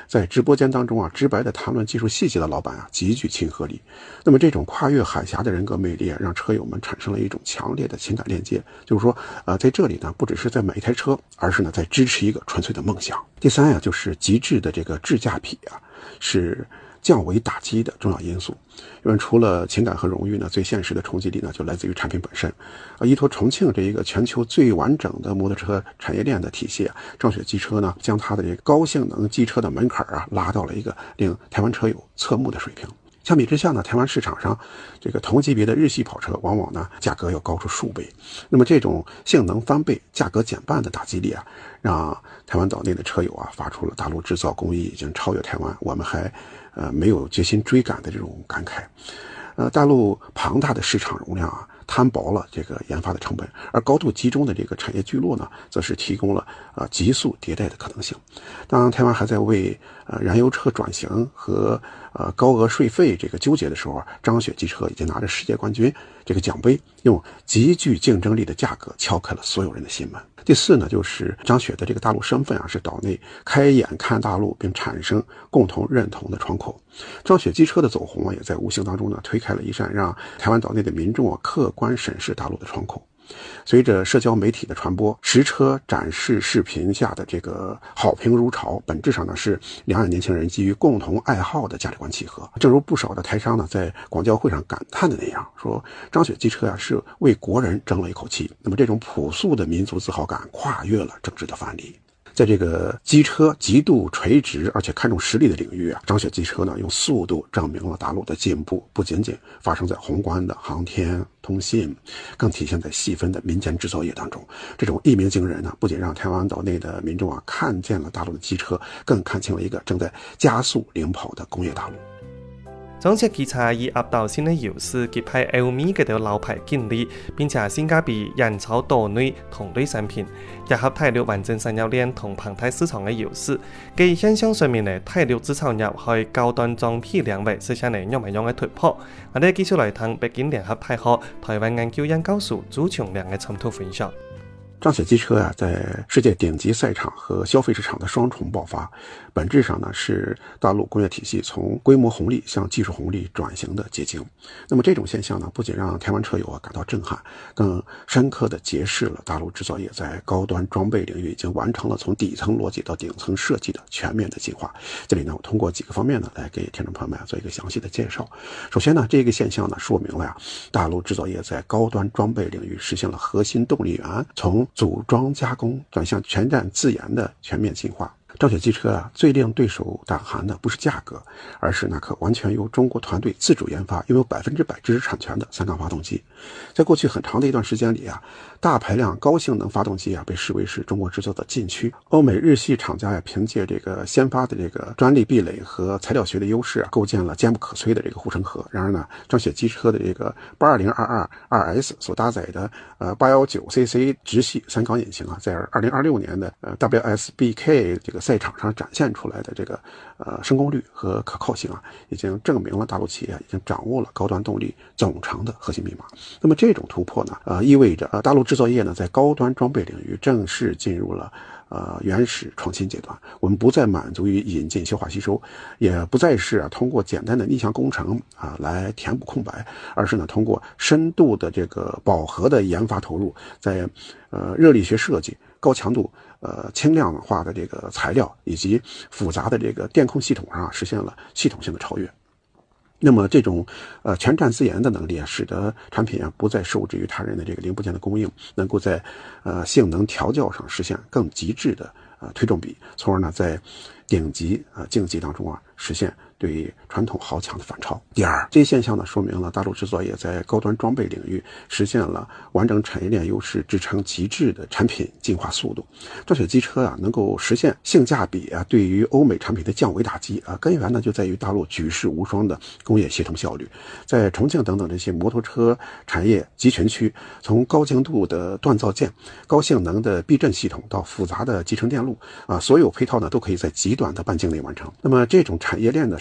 在直播间当中啊，直白的谈论技术细节的老板啊，极具亲和力。那么这种跨越海峡的人格魅力啊，让车友们产生了一种强烈的情感链接。就是说，在这里呢，不只是在买一台车，而是呢，在支持一个纯粹的梦想。第三呀，就是极致的这个智驾比啊，是降维打击的重要因素。因为除了情感和荣誉呢，最现实的冲击力呢，就来自于产品本身。依托重庆这一个全球最完整的摩托车产业链的体系啊，张雪机车呢，将它的这个高性能机车的门槛啊，拉到了一个令台湾车友侧目的水平。相比之下呢，台湾市场上这个同级别的日系跑车往往呢价格要高出数倍。那么这种性能翻倍、价格减半的打击力啊，让台湾岛内的车友啊发出了大陆制造工艺已经超越台湾，我们还没有决心追赶的这种感慨。大陆庞大的市场容量啊，摊薄了这个研发的成本，而高度集中的这个产业聚落呢，则是提供了急速迭代的可能性。当台湾还在为燃油车转型和高额税费这个纠结的时候，张雪机车已经拿着世界冠军这个奖杯，用极具竞争力的价格敲开了所有人的心门。第四呢，就是张雪的这个大陆身份啊，是岛内开眼看大陆并产生共同认同的窗口。张雪机车的走红啊，也在无形当中呢，推开了一扇让台湾岛内的民众啊客观审视大陆的窗口。随着社交媒体的传播，实车展示视频下的这个好评如潮，本质上呢是两岸年轻人基于共同爱好的价值观契合。正如不少的台商呢在广交会上感叹的那样，说张雪机车啊是为国人争了一口气。那么这种朴素的民族自豪感跨越了政治的藩篱。在这个机车极度垂直而且看重实力的领域啊，张雪机车呢用速度证明了大陆的进步不仅仅发生在宏观的航天通信，更体现在细分的民间制造业当中。这种一鸣惊人呢，不仅让台湾岛内的民众啊看见了大陆的机车，更看清了一个正在加速领跑的工业大陆。 張雪機車以壓倒性的優勢擊敗歐美嘅老牌競爭，並且性價比遠超島內同類產品，結合大陸完整產業鏈同龐大市場嘅優勢，基於現象上面嘅大陸製造業喺高端裝配領域實現咗樣嘅突破。我哋繼續來談北京聯合大學台灣研究院教授朱瓊良嘅深度分享。 张雪機車啊，在世界頂級賽場和消費市場的雙重爆發，本質上呢是大陸工業體系從規模紅利向技術紅利轉型的結晶。那麼這種現象呢，不僅讓台灣車友啊感到震撼，更深刻地揭示了大陸製造業在高端裝備領域已經完成了從底層邏輯到頂層設計的全面的進化。這裡呢，我通過幾個方面呢，來給聽眾朋友們做一個詳細的介紹。首先呢，這個現象呢，說明了呀，大陸製造業在高端裝備領域實現了核心動力源從組裝加工轉向全站自研的全面進化。张雪機車啊，最令對手膽寒的不是價格，而是那顆完全由中國團隊自主研發、擁有100%知識產權的三缸發動機。在過去很長的一段時間裡啊，大排量高性能發動機啊被視為是中國製造的禁區。歐美日系廠家呀，憑借這個先發的這個專利壁壘和材料學的優勢啊，構建了堅不可摧的這個護城河。然而呢，張雪機車的這個 82022RS 所搭載的819cc 直系三缸引擎啊，在2026年的WSBK 這個賽場上展現出來的這個成功率和可靠性啊，已經證明了大陸企業已經掌握了高端動力總成的核心密碼。那麼這種突破呢，意味着大陸製造業呢在高端裝備領域正式進入了原始創新階段。我們不再滿足於引進消化吸收，也不再是通過簡單的逆向工程來填補空白，而是呢通過深度的這個飽和的研發投入，在熱力學設計、高強度輕量化的這個材料以及複雜的這個電控系統上實現了系統性的超越。那麼這種全站自研的能力啊，使得產品啊不再受制於他人的這個零部件的供應，能夠在性能調教上實現更極致的推重比，從而呢在頂級競技當中啊實現對傳統豪強的反超。第二，這些現象呢說明了大陸製造業在高端裝備領域實現了完整產業鏈優勢，支撐極致的產品進化速度。張雪機車啊能夠實現性價比啊對於歐美產品的降維打擊啊，根源呢就在於大陸舉世無雙的工業協同效率。在重慶等等這些摩托車產業集群區，從高精度的鍛造件、高性能的避震系統到複雜的集成電路啊，所有配套呢都可以在極短的半徑內完成。那麼這種產業鏈的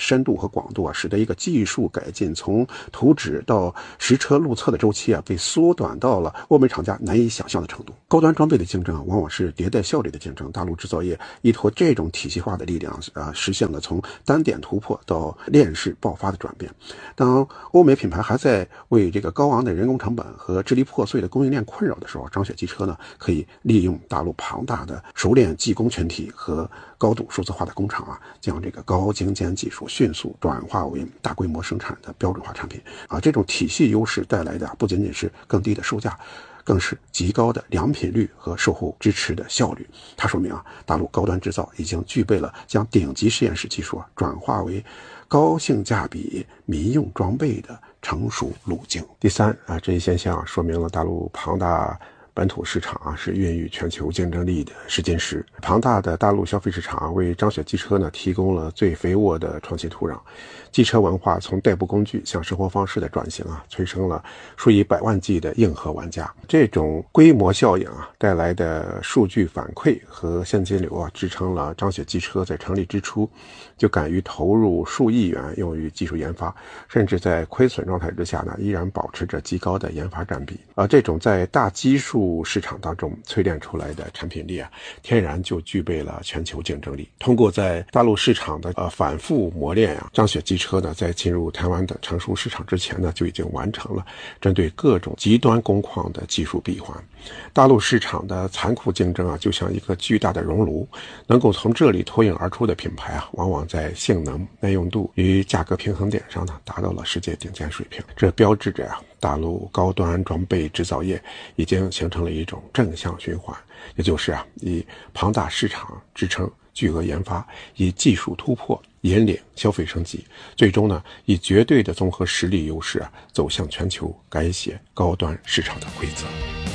深度和广度啊，使得一个技术改进从图纸到实车路测的周期啊，被缩短到了欧美厂家难以想象的程度。高端装备的竞争往往是迭代效率的竞争，大陆制造业依托这种体系化的力量实现了从单点突破到链式爆发的转变。当欧美品牌还在为这个高昂的人工成本和支离破碎的供应链困扰的时候，张雪机车呢可以利用大陆庞大的熟练技工群体和高度数字化的工厂啊，将这个高精尖技术迅速转化为大规模生产的标准化产品啊。这种体系优势带来的不仅仅是更低的售价，更是极高的良品率和售后支持的效率。它说明啊，大陆高端制造已经具备了将顶级实验室技术转化为高性价比民用装备的成熟路径。第三啊，这一现象说明了大陆庞大本土市场是孕育全球竞争力的试金石。庞大的大陆消费市场为张雪机车呢提供了最肥沃的创新土壤。机车文化从代步工具向生活方式的转型催生了数以百万计的硬核玩家。这种规模效应带来的数据反馈和现金流支撑了张雪机车在成立之初就敢于投入数亿元用于技术研发，甚至在亏损状态之下呢依然保持着极高的研发占比。这种在大基数市场当中淬炼出来的产品力天然就具备了全球竞争力。通过在大陆市场的反复磨练张雪机车呢在进入台湾的成熟市场之前呢就已经完成了针对各种极端工况的技术闭环。大陆市场的残酷竞争就像一个巨大的熔炉，能够从这里脱颖而出的品牌往往在性能、耐用度与价格平衡点上呢达到了世界顶尖水平。这标志着大陆高端装备制造业已经形成了一种正向循环，也就是以庞大市场支撑巨额研发，以技术突破引领消费升级，最终呢以绝对的综合实力优势走向全球改写高端市场的规则。